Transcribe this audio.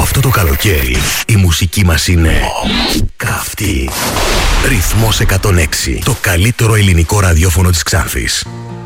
Αυτό το καλοκαίρι η μουσική μας είναι καυτή. Ρυθμός 106. Το καλύτερο ελληνικό ραδιόφωνο της Ξάνθης.